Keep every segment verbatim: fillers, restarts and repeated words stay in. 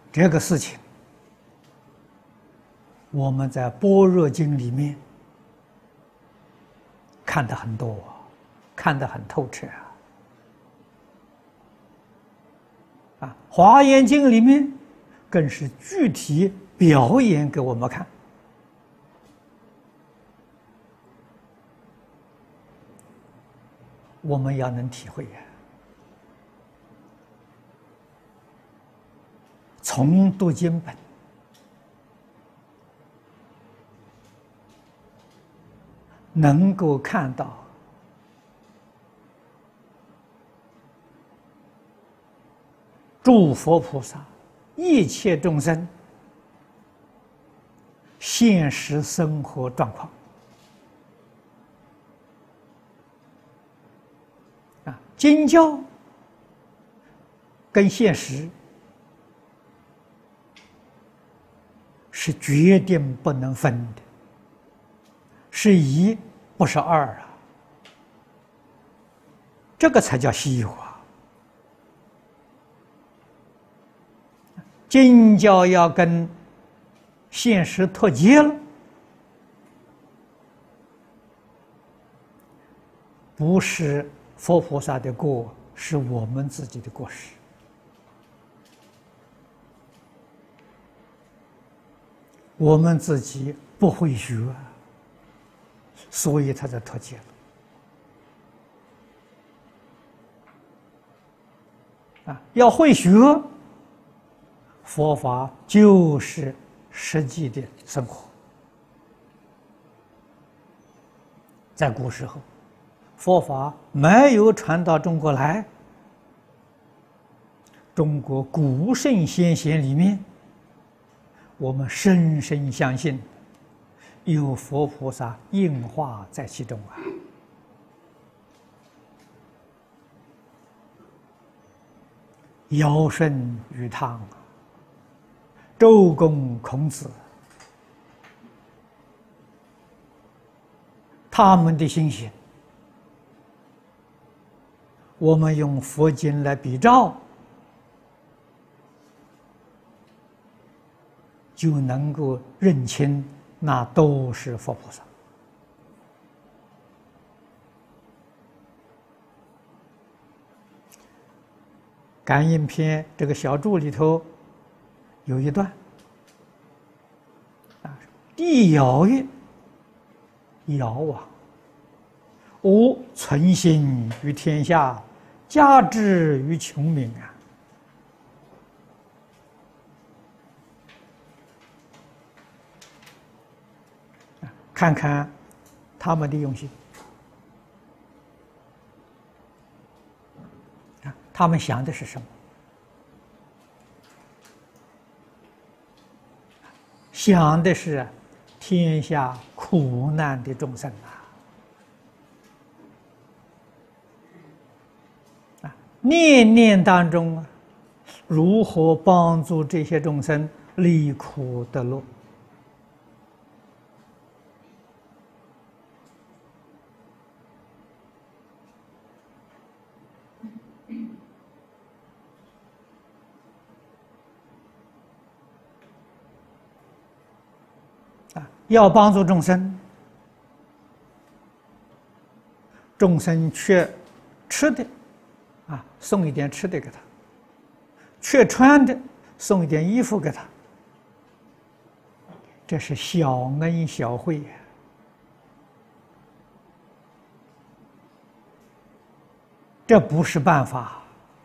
这个事情，我们在《般若经》里面看得很多，看得很透彻啊。啊，《华严经》里面更是具体表演给我们看。我们要能体会呀、啊，从读经本，能够看到诸佛菩萨、一切众生现实生活状况。啊，经教跟现实是决定不能分的，是一不是二啊，这个才叫西化。经教要跟现实脱节了，不是佛菩萨的过，是我们自己的过失。我们自己不会学，所以他才脱节了。啊，要会学，佛法就是实际的生活。在古时候，佛法没有传到中国来，中国古圣先贤里面，我们深深相信有佛菩萨应化在其中啊。尧舜禹汤，周公孔子，他们的心性，我们用佛经来比照，就能够认清那都是佛菩萨。感应篇这个小注里头有一段啊，地尧曰：“尧啊，吾存心于天下，加之于穷民啊。”看看他们的用心啊，他们想的是什么？想的是天下苦难的众生啊！啊，念念当中啊，如何帮助这些众生离苦得乐？要帮助众生，众生缺吃的，啊，送一点吃的给他；缺穿的，送一点衣服给他。这是小恩小惠呀！这不是办法。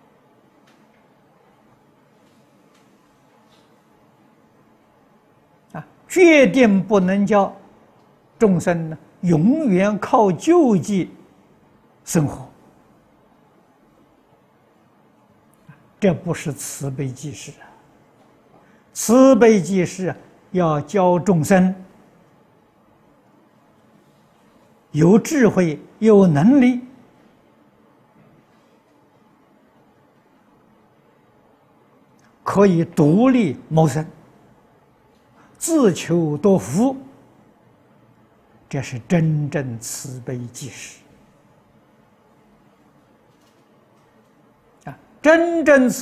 决定不能叫众生呢永远靠救济生活，这不是慈悲济世啊！慈悲济世要教众生有智慧、有能力，可以独立谋生，自求多福，这是真正慈悲济世啊！真正慈